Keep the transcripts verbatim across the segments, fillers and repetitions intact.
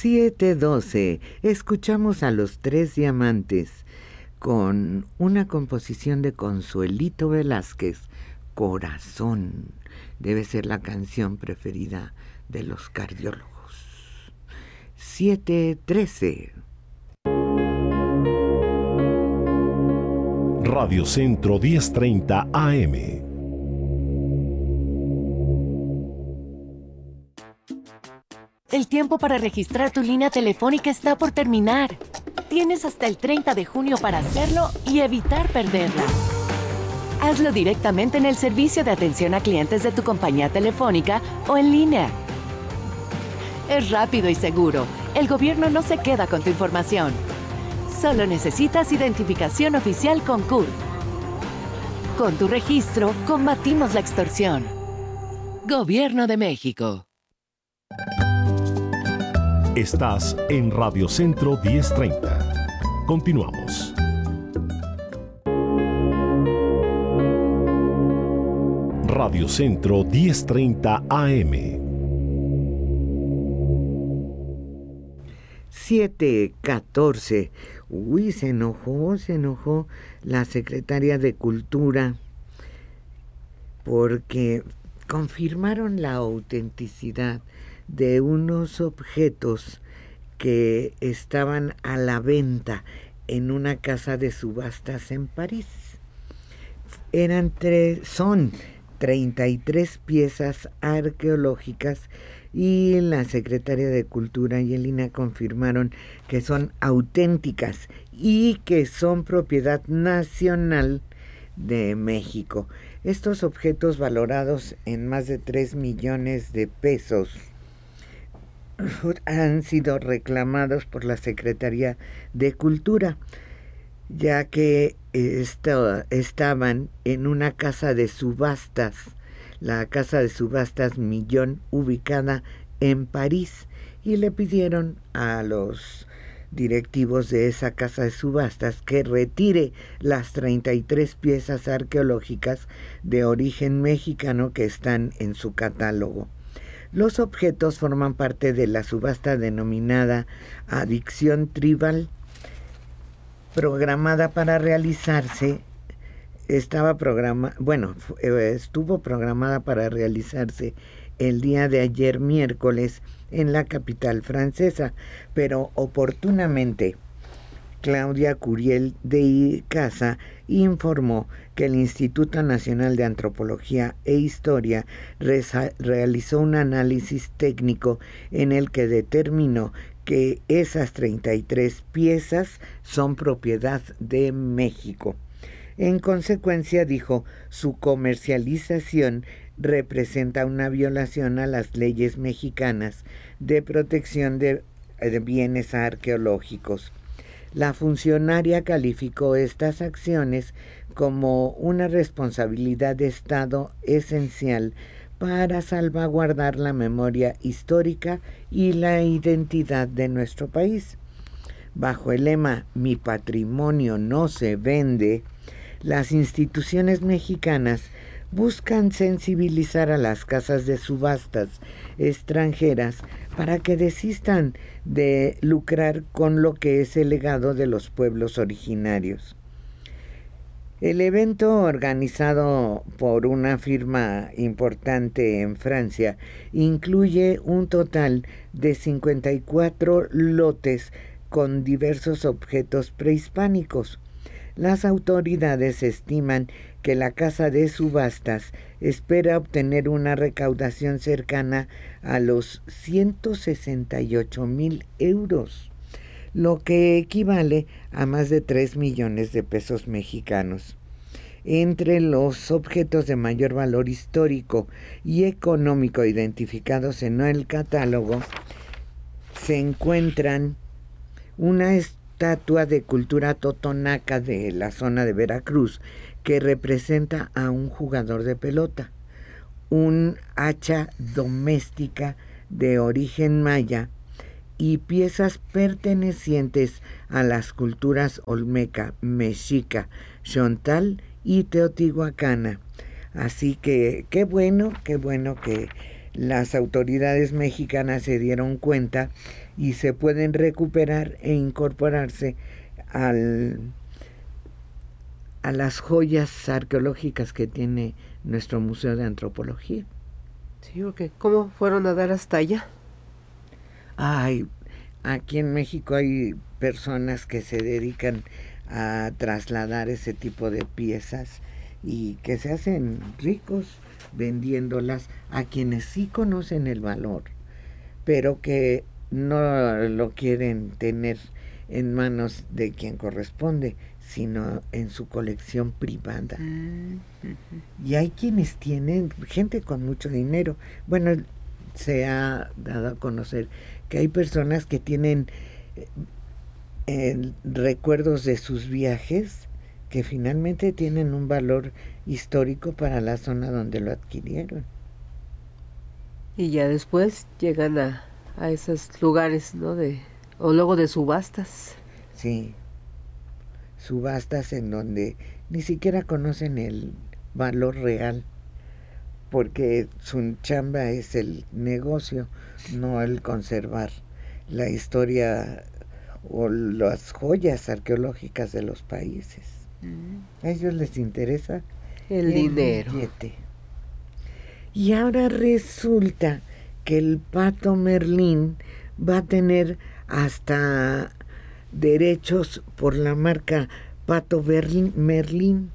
siete doce. Escuchamos a Los Tres Diamantes con una composición de Consuelito Velázquez, Corazón. Debe ser la canción preferida de los cardiólogos. siete trece. Radio Centro diez treinta A M. El tiempo para registrar tu línea telefónica está por terminar. Tienes hasta el treinta de junio para hacerlo y evitar perderla. Hazlo directamente en el servicio de atención a clientes de tu compañía telefónica o en línea. Es rápido y seguro. El gobierno no se queda con tu información. Solo necesitas identificación oficial con C U R. Con tu registro, combatimos la extorsión. Gobierno de México. Estás en Radio Centro diez treinta. Continuamos. Radio Centro diez treinta A M. siete catorce. Uy, se enojó, se enojó la secretaria de Cultura porque confirmaron la autenticidad de unos objetos que estaban a la venta en una casa de subastas en París. Eran tres, son treinta y tres piezas arqueológicas y la secretaria de Cultura y el I N A confirmaron que son auténticas y que son propiedad nacional de México. Estos objetos valorados en más de tres millones de pesos han sido reclamados por la Secretaría de Cultura, ya que esto, estaban en una casa de subastas, la casa de subastas Millón, ubicada en París, y le pidieron a los directivos de esa casa de subastas que retire las treinta y tres piezas arqueológicas de origen mexicano que están en su catálogo. Los objetos forman parte de la subasta denominada Adicción Tribal, programada para realizarse, estaba programa, bueno, estuvo programada para realizarse el día de ayer miércoles en la capital francesa, pero oportunamente Claudia Curiel de Icaza informó que el Instituto Nacional de Antropología e Historia reza, realizó un análisis técnico en el que determinó que esas treinta y tres piezas son propiedad de México. En consecuencia, dijo, su comercialización representa una violación a las leyes mexicanas de protección de, de bienes arqueológicos. La funcionaria calificó estas acciones como una responsabilidad de Estado esencial para salvaguardar la memoria histórica y la identidad de nuestro país. Bajo el lema "Mi patrimonio no se vende", las instituciones mexicanas buscan sensibilizar a las casas de subastas extranjeras para que desistan de lucrar con lo que es el legado de los pueblos originarios. El evento, organizado por una firma importante en Francia, incluye un total de cincuenta y cuatro lotes con diversos objetos prehispánicos. Las autoridades estiman que la casa de subastas espera obtener una recaudación cercana a los ciento sesenta y ocho mil euros, lo que equivale a más de tres millones de pesos mexicanos. Entre los objetos de mayor valor histórico y económico identificados en el catálogo se encuentran una estatua de cultura totonaca de la zona de Veracruz que representa a un jugador de pelota, un hacha doméstica de origen maya y piezas pertenecientes a las culturas olmeca, mexica, xontal y teotihuacana. Así que qué bueno, qué bueno que las autoridades mexicanas se dieron cuenta y se pueden recuperar e incorporarse al, a las joyas arqueológicas que tiene nuestro Museo de Antropología. Sí, porque ¿cómo fueron a dar hasta allá? Ay, aquí en México hay personas que se dedican a trasladar ese tipo de piezas y que se hacen ricos vendiéndolas a quienes sí conocen el valor, pero que no lo quieren tener en manos de quien corresponde, sino en su colección privada. Mm-hmm. Y hay quienes tienen, gente con mucho dinero. Bueno, se ha dado a conocer que hay personas que tienen eh, recuerdos de sus viajes que finalmente tienen un valor histórico para la zona donde lo adquirieron. Y ya después llegan a, a esos lugares, ¿no? De, o luego de subastas. Sí, subastas en donde ni siquiera conocen el valor real, porque su chamba es el negocio, no el conservar la historia o las joyas arqueológicas de los países. A ellos les interesa el, el dinero. Billete. Y ahora resulta que el Pato Merlín va a tener hasta derechos por la marca Pato Berlin, Merlín.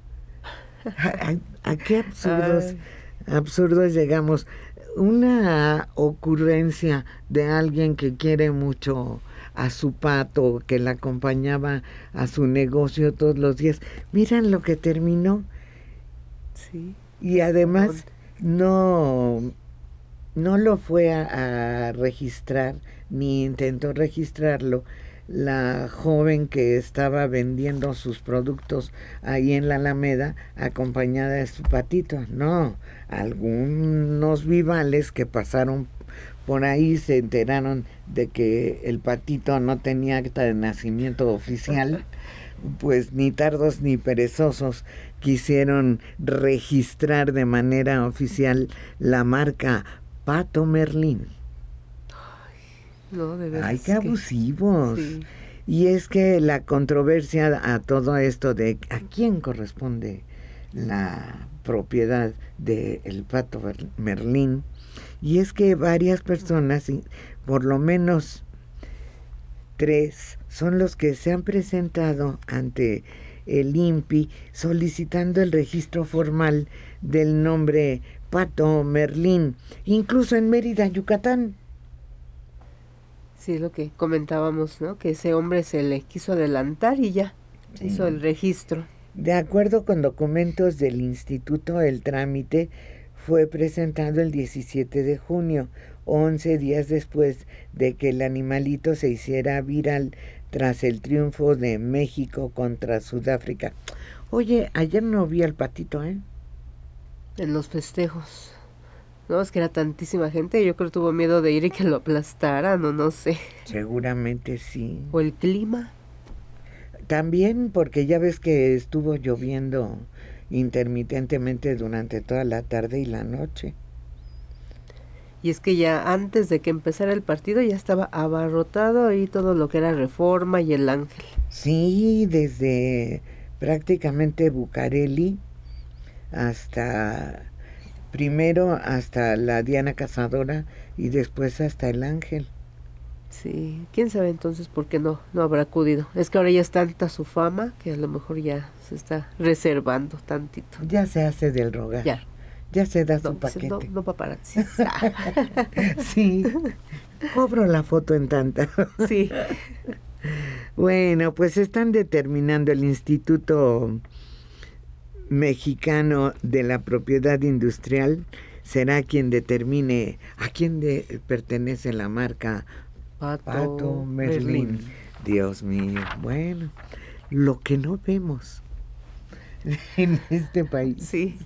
¿A, a, a qué absurdos, absurdos llegamos? Una ocurrencia de alguien que quiere mucho a su pato, que la acompañaba a su negocio todos los días. Miran lo que terminó. Sí. Y además no, no lo fue a, a registrar, ni intentó registrarlo la joven que estaba vendiendo sus productos ahí en la Alameda, acompañada de su patito. No, algunos vivales que pasaron por ahí se enteraron de que el patito no tenía acta de nacimiento oficial, pues ni tardos ni perezosos quisieron registrar de manera oficial la marca Pato Merlín. Ay, no, de verdad. Ay, qué abusivos. Sí. Y es que la controversia a todo esto de a quién corresponde la propiedad del Pato Merlín, y es que varias personas, por lo menos tres, son los que se han presentado ante el I N P I solicitando el registro formal del nombre Pato Merlín, incluso en Mérida, Yucatán. Sí, lo que comentábamos, ¿no? Que ese hombre se le quiso adelantar y ya sí. hizo el registro. De acuerdo con documentos del instituto, el trámite fue presentado el diecisiete de junio, once días después de que el animalito se hiciera viral tras el triunfo de México contra Sudáfrica. Oye, ayer no vi al patito, ¿eh? En los festejos. No, es que era tantísima gente, yo creo que tuvo miedo de ir y que lo aplastaran, o no sé. Seguramente sí. O el clima. También porque ya ves que estuvo lloviendo intermitentemente durante toda la tarde y la noche. Y es que ya antes de que empezara el partido ya estaba abarrotado ahí todo lo que era Reforma y el Ángel. Sí, desde prácticamente Bucareli hasta, primero hasta la Diana Cazadora y después hasta el Ángel. Sí, quién sabe entonces por qué no, no habrá acudido. Es que ahora ya es tanta su fama que a lo mejor ya se está reservando tantito. Ya se hace del rogar. Ya. Ya se da no, su paquete. No, no paparazzi. Sí, cobro la foto en tanta. Sí. Bueno, pues están determinando el Instituto Mexicano de la Propiedad Industrial, será quien determine a quién de, pertenece la marca Pato, Pato Merlín. Merlín. Dios mío, bueno, lo que no vemos en este país. Sí.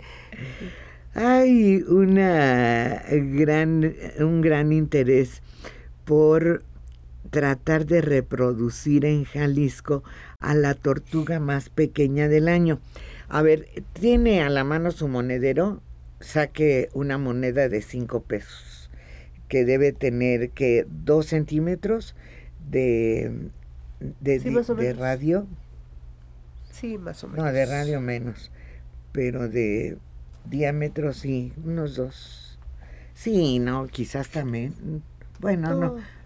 Hay una gran, un gran interés por tratar de reproducir en Jalisco a la tortuga más pequeña del año. A ver, ¿tiene a la mano su monedero? saque una moneda de cinco pesos, que debe tener que dos centímetros de, de, Sí, di- más o de menos. radio, Sí, más o menos. no, de radio menos, pero de diámetro sí, unos dos. Sí, no, quizás también. Bueno, no, No.